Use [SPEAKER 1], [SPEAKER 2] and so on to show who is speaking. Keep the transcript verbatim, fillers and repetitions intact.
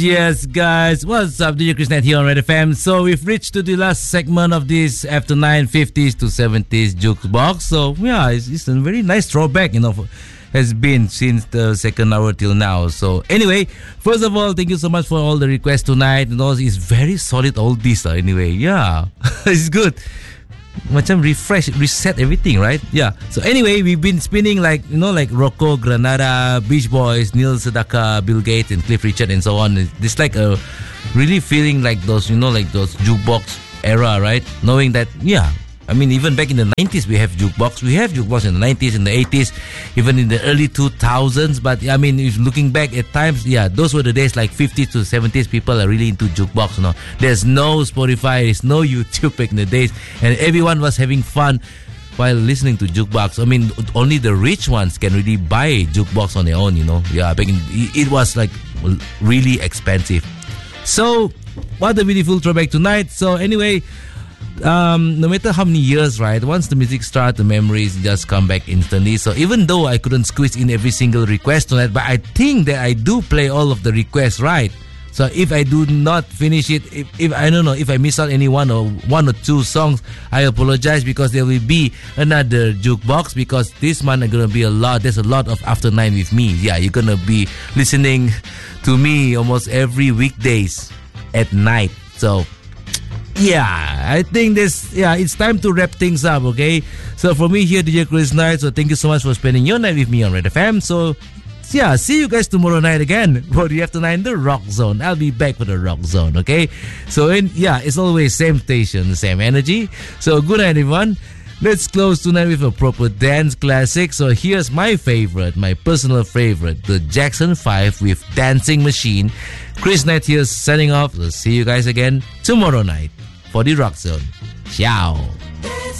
[SPEAKER 1] Yes, guys. What's up? D J Chris Net here on Red F M. So we've reached to the last segment of this after nine fifties to seventies jukebox. So yeah, it's, it's a very nice throwback, you know, for, has been since the second hour till now. So anyway, first of all, thank you so much for all the requests tonight. And also, it's very solid all this. Uh, anyway, yeah, it's good. Macam refresh, reset everything, right? Yeah. So anyway, we've been spinning like, you know, like Rocco, Granada, Beach Boys, Neil Sedaka, Bill Gates, and Cliff Richard, and so on. It's like a really feeling like those, you know, like those jukebox era, right? Knowing that, yeah, I mean, even back in the nineties, we have jukebox. We have jukebox in the nineties, in the eighties, even in the early two thousands. But I mean, if looking back at times, yeah, those were the days like fifties to seventies. People are really into jukebox. You know, there's no Spotify, there's no YouTube back in the days, and everyone was having fun while listening to jukebox. I mean, only the rich ones can really buy jukebox on their own. You know, yeah, back in, it was like really expensive. So, what a beautiful throwback tonight. So anyway. Um, no matter how many years, right? Once the music starts, the memories just come back instantly. So even though I couldn't squeeze in every single request tonight, but I think that I do play all of the requests right. So if I do not finish it, if, if I don't know, if I miss out any one or one or two songs, I apologize, because there will be another jukebox, because this month are gonna be a lot. There's a lot of After Nine with me. Yeah, you're gonna be listening to me almost every weekdays at night. So yeah, I think this, yeah, it's time to wrap things up, okay? So for me here, D J Chris Night, so thank you so much for spending your night with me on Red F M. So yeah, see you guys tomorrow night again for the After Nine, the Rock Zone. I'll be back for the Rock Zone, okay? So in, yeah, it's always same station, same energy. So good night, everyone. Let's close tonight with a proper dance classic. So here's my favorite, my personal favorite, the Jackson five with Dancing Machine. Chris Night here signing off. So see you guys again tomorrow night for the Rock Zone. Ciao.